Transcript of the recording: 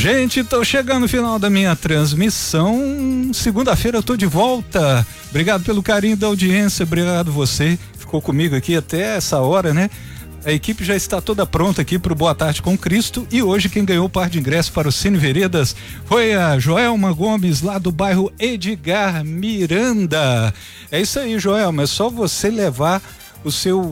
Gente, tô chegando no final da minha transmissão. Segunda-feira eu tô de volta. Obrigado pelo carinho da audiência, obrigado você. Ficou comigo aqui até essa hora, né? A equipe já está toda pronta aqui para o Boa Tarde com Cristo e hoje quem ganhou o par de ingressos para o Cine Veredas foi a Joelma Gomes, lá do bairro Edgar Miranda. É isso aí, Joelma, é só você levar o seu